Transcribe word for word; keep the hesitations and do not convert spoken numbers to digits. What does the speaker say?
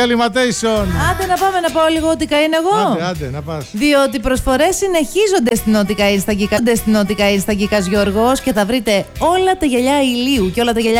Limitation. Άντε να πάμε να πάω λίγο ότι καΐν εγώ. Άντε, άντε, να πας. Διότι προσφορές συνεχίζονται στην Νότικα Ήρσταγκικά Γιώργος και θα βρείτε όλα τα γυαλιά ηλίου και όλα τα γυαλιά